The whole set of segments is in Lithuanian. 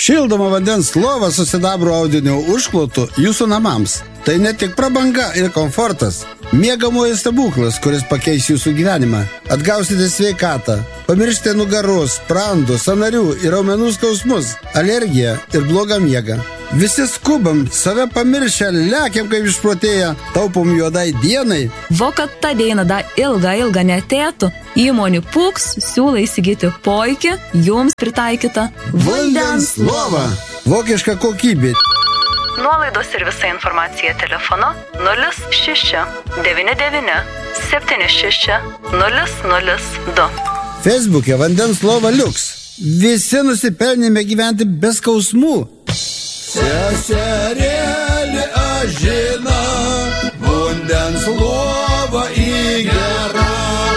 Šildoma vandens lova su sidabro audinio užklotu jūsų namams. Tai ne tik prabanga ir komfortas. Miegamojo stebuklas, kuris pakeis jūsų gyvenimą. Atgausite sveikatą. Pamiršite nugaros, sprandų, sąnarių ir raumenų skausmus, alergiją ir blogą miegą. Visi skubam, save pamiršę, lekiam kaip išprotėję, taupom juodai dienai. Vo kad ta diena da ilga netėtų, įmonių Puks siūlo įsigyti puikią, jums pritaikytą vandens lovą. Vokiška kokybė. Nuolaidos ir visa informacija telefonu 06 99 76 002. Facebook'e vandens lova liuks. Visi nusipelnėme gyventi be skausmų. Seserėlė ažina, vandens lova į gerą.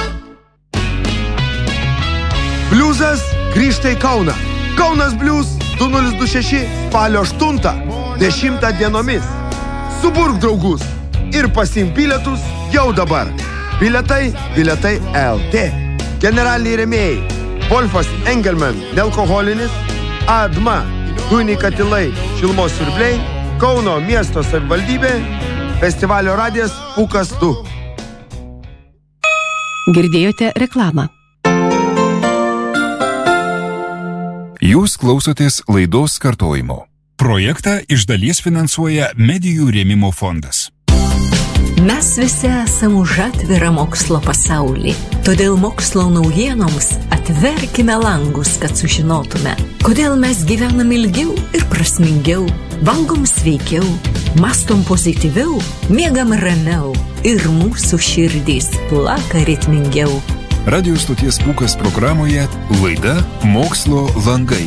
Bliuzas grįžta į Kauną. Kaunas Bliuz 2026 spalio 8, 10 dienomis. Suburk draugus ir pasiimk bilietus jau dabar. Bilietai LT. Generaliniai rėmėjai Wolfas Engelman nealkoholinis, ADMA dujiniai katilai šilumos siurbliai, Kauno miesto savivaldybė, festivalio radijas Pukas 2. Girdėjote reklamą. Jūs klausotės laidos kartojimo. Projektą iš dalies finansuoja Medijų rėmimo fondas. Mes visi esame už atvirą mokslo pasaulį. Todėl mokslo naujienoms atverkime langus, kad sužinotume, kodėl mes gyvenam ilgiau ir prasmingiau, valgom sveikiau, mastom pozityviau, miegam ramiau ir mūsų širdys plaka ritmingiau. Radio stoties Pukas programoje laida Mokslo langai.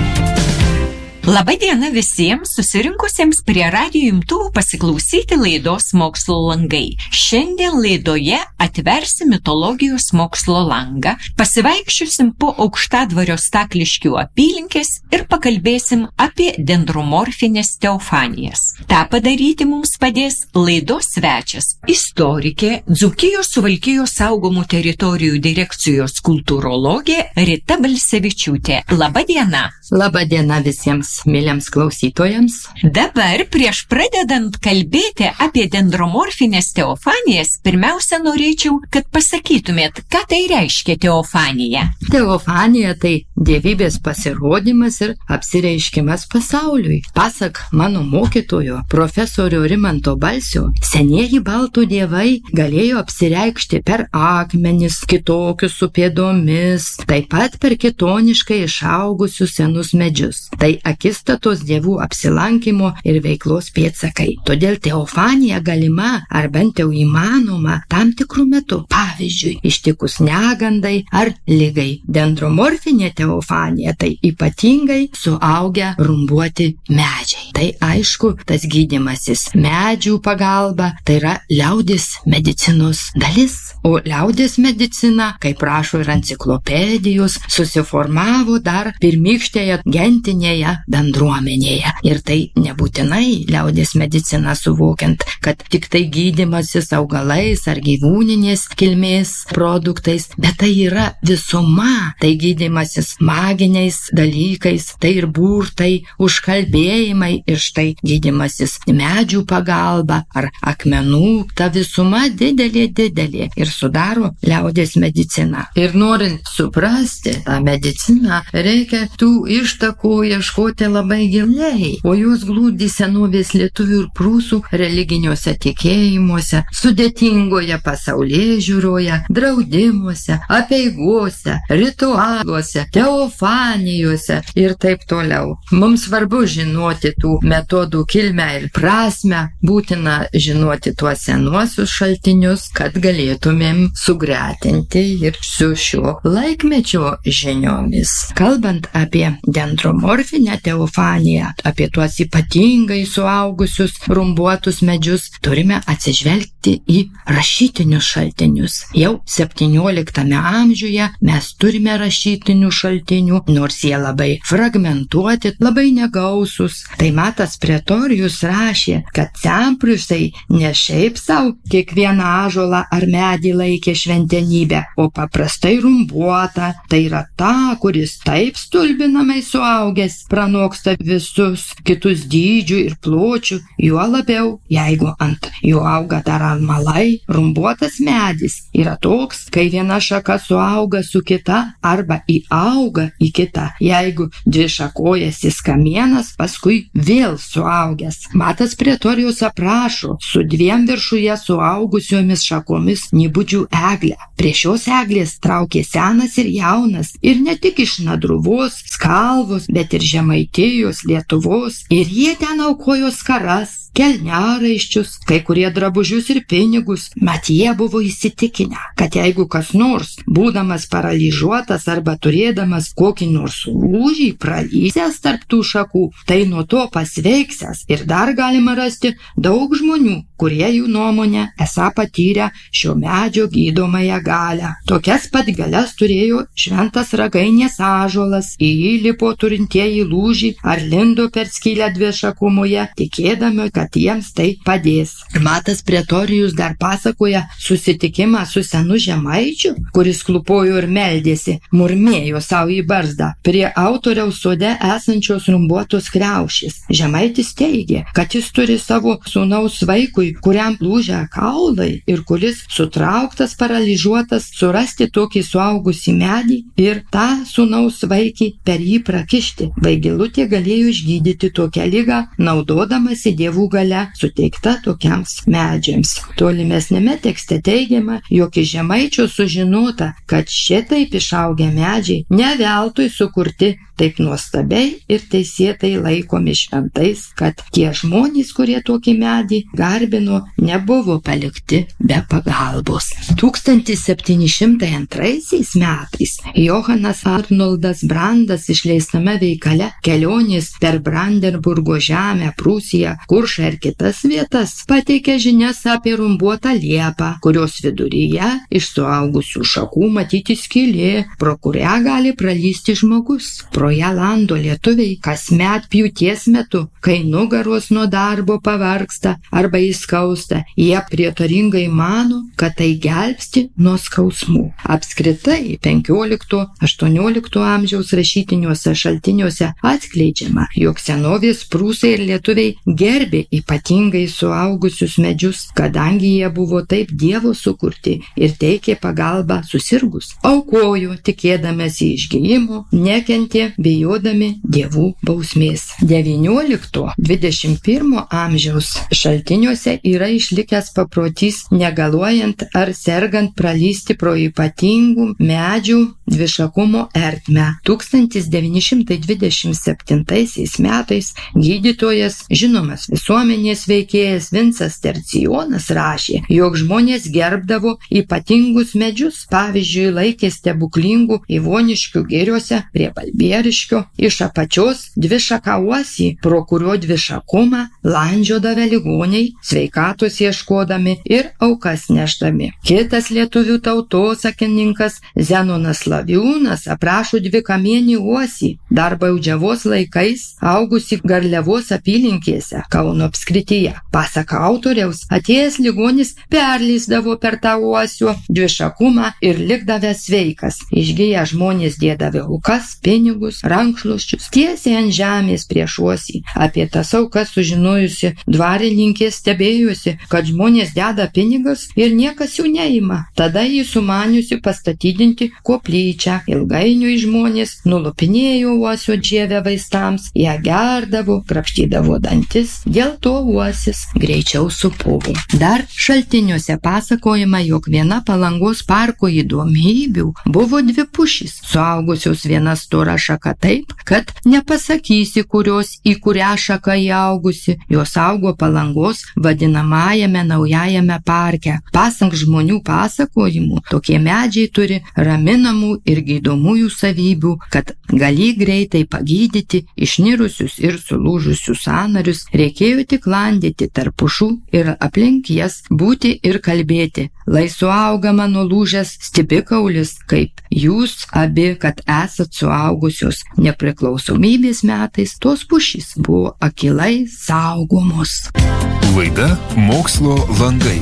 Labą dieną visiems susirinkusiems prie radijo imtuvų pasiklausyti laidos Mokslo langai. Šiandien laidoje atversim mitologijos mokslo langą, pasivaikščiosim po Aukštadvario Stakliškių apylinkės ir pakalbėsim apie dendromorfines teofanijas. Ta padaryti mums padės laidos svečias, istorikė, Dzūkijos Suvalkijos saugomų teritorijų direkcijos kultūrologė Rita Balsevičiūtė. Labą dieną. Labą dieną visiems mėlyms klausytojams. Dabar prieš pradedant kalbėti apie dendromorfines teofanijas, pirmiausia norėčiau, kad pasakytumėt, ką tai reiškia teofanija. Teofanija tai dievybės pasirodymas ir apsireiškimas pasauliui. Pasak mano mokytojo, profesorio Rimanto Balsio, senieji baltų dievai galėjo apsireikšti per akmenis, kitokius su pėdomis, taip pat per kitoniškai išaugusius senus medžius. Tai akistatos dievų apsilankimo ir veiklos pėdsakai. Todėl teofanija galima, ar bent jau įmanoma, tam tikrų metų. Pavyzdžiui, ištikus negandai ar ligai. Dendromorfinė teofanija tai ypatingai suaugę rumbuoti medžiai. Tai aišku, tas gydymasis medžių pagalba, tai yra liaudies medicinos dalis. O liaudies medicina, kaip rašo ir enciklopedijos, susiformavo dar pirmykštėje gentinėje bendruomenėje. Ir tai nebūtinai liaudies medicina suvokiant, kad tik tai gydymasis augalais ar gyvūninės kilmės produktais, bet tai yra visuma, tai gydymasis maginiais dalykais, tai ir burtai, užkalbėjimai ir štai gydymasis medžių pagalba ar akmenų, ta visuma didelė ir sudaro liaudies mediciną. Ir norint suprasti tą mediciną, reikia tų ištakų ieškoti labai giliai, o jos glūdi senovės lietuvių ir prūsų religiniuose tikėjimuose, sudėtingoje pasaulėžiūroje, draudimuose, apeigose, ritualuose, teofanijose ir taip toliau. Mums svarbu žinoti tų metodų kilmę ir prasmę, būtina žinoti tuos senuosius šaltinius, kad galėtumėm sugretinti ir su šiuo laikmečio žiniomis. Kalbant apie dendromorfinę teofaniją, apie tuos ypatingai suaugusius rumbuotus medžius, turime atsižvelgti į rašytinius šaltinius. Jau 17 amžiuje mes turime rašytinių šaltinių, nors jie labai fragmentuoti, labai negausus. Tai Matas Pretorijus rašė, kad sempriusai ne šiaip savo kiekvieną ąžuolą ar medį laikė šventenybę, o paprastai rumbuota, tai yra ta, kuris taip stulbinamai suaugęs, pranoksta visus kitus dydžių ir pločių, juo labiau, jeigu ant jo auga dar almalai. Rumbuotas medis yra toks, kai viena šaka suauga su kita arba įauga į kitą. Jeigu dvišakojasis kamienas, paskui vėl suaugęs. Matas Pretorijus aprašo su 2 viršuje suaugusiomis šakomis Nibudžių eglę. Prie šios eglės traukė senas ir jaunas, ir ne tik iš Nadruvos, Skalvos, bet ir Žemaitijos, Lietuvos, ir jie ten aukojo skaras, kelniaraiščius, kai kurie drabužius ir pinigus. Mat jie buvo įsitikinę, kad jeigu kas nors, būdamas paralyžiuotas arba turėdamas kokį nors lūžį pralysęs tarp tų šakų, tai nuo to pasveiksęs. Ir dar galima rasti daug žmonių, kurie jų nuomonė esą patyrę šio medžio gydomąją galią. Tokias pat galias turėjo šventas Ragainės ąžuolas. Į jį lipo turintieji lūžį ar lindo per skylę dvišakumoje, tikėdami, kad jiems tai padės. Matas Pretorijus dar pasakoja susitikimą su senu žemaičiu, kuris klupojo ir meldėsi, murmėjo savo į barzdą prie autoriaus sode esančios rumbuotos kriaušės. Žemaitis teigė, kad jis turi savo sūnaus vaikui, kuriam lūžę kaulai ir kuris sutrauktas, paralyžiuotas, surasti tokį suaugusį medį ir tą sūnaus vaikį per jį prakišti. Vaigilutė galėjo išgydyti tokią ligą, naudodamasi dievų galia suteikta tokiams medžiams. Tolimesnėme tekste teigiama, jog iš žemaičio sužinota, kad šitaip išaugę medžiai ne veltui sukurti taip nuostabiai ir teisėtai laikomi šventais, kad tie žmonės, kurie tokį medį garbino, nebuvo palikti be pagalbos. 1702 metais Johanas Arnoldas Brandas išleistame veikale Kelionės per Brandenburgo žemę, Prūsiją, Kuršą ir kitas vietas pateikė žinias apie rumbuotą liepą, kurios viduryje iš suaugusių šakų matyti skylė, pro kurią gali pralysti žmogus. Pro ją lando lietuviai kasmet pjūties metu, kai nugaros nuo darbo pavargsta arba įskausta, jie prietaringai mano, kad tai gelbsti nuo skausmų. Apskritai 15-18 amžiaus rašytiniuose šaltiniuose atskleidžiama, jog senovės prūsai ir lietuviai gerbė ypatingai suaugusius medžius, kadangi jie buvo taip Dievo sukurti ir teikė pagalbą susirgus. Aukojo tikėdamasi išgijimo, nekentė bijodami dievų bausmės. 19-21 amžiaus šaltiniuose yra išlikęs paprotys negaluojant ar sergant pralysti pro ypatingų medžių dvišakumo ertmę. 1927 metais gydytojas, žinomas visuomenės veikėjas Vincas Tercijonas rašė, jog žmonės gerbdavo ypatingus medžius, pavyzdžiui, laikė stebuklingų Ivoniškių giriuose prie Balbieriškio iš apačios dvišaką uosį, pro kurio dvišakumą landžiodavę ligoniai, sveikatos ieškodami ir aukas nešdami. Kitas lietuvių tautosakininkas Zenonas Laviūnas aprašo dvikamienį uosį, dar Baudžiavos laikais augusi Garliavos apylinkėse Kauno apskrityje. Pasak autoriaus, atėjęs ligonis perlysdavo per tą uosio dvišakumą ir likdavęs sveikas. Išgiję žmonės dėdavę aukas, pinigus, rankšluosčius tiesiai ant žemės prieš uosį. Apie tas aukas sužinojusi dvarininkė stebėjosi, kad žmonės deda pinigus ir niekas jų neima. Tada jį sumaniusi pastatydinti koplyčią. Ilgainiui žmonės nulupinėjo uosio džievę vaistams, ją gerdavo, krapštydavo dantis, dėl to uosis greičiau supuvo. Dar šaltiniuose pasakojama, jog viena Palangos parko įdomybių buvo 2 pušys, suaugusios viena stora šaka taip, kad nepasakysi, kurios į kurią šaką įaugusi. Jos augo Palangos vadinamajame naujajame parke. Pasak žmonių pasakojimų, tokie medžiai turi raminamų ir gydomųjų savybių, kad gali greitai pagydyti išnirusius ir sulūžusius sąnarius. Reikėjo tik landyti tarp pušų ir aplink jas būti ir kalbėti. Lai suauga mano lūžęs stipikaulis, kaip jūs abi, kad esat suaugusios. Nepriklausomybės metais tos pušys buvo akilai saugomos. Laida Mokslo langai.